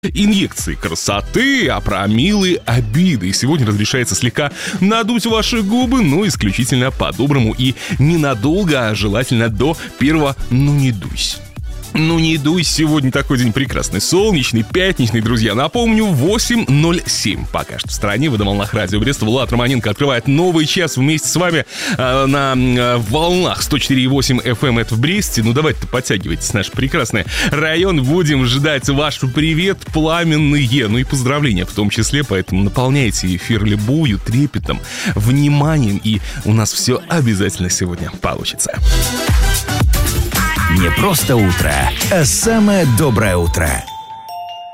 Инъекции красоты, а про милые обиды. Сегодня разрешается слегка надуть ваши губы, но исключительно по-доброму и ненадолго, а желательно до первого «ну не дуйся». Ну не дуй, сегодня такой день прекрасный, солнечный, пятничный, друзья. Напомню, 8:07 пока что в стране. В волнах радио Брест. Влад Романенко открывает новый час вместе с вами на волнах 104,8 FM. Это в Бресте. Ну давайте-то подтягивайтесь, наш прекрасный район. Будем ждать ваши привет пламенные, ну и поздравления в том числе. Поэтому наполняйте эфир любовью, трепетом, вниманием, и у нас все обязательно сегодня получится. Не просто утро, а самое доброе утро.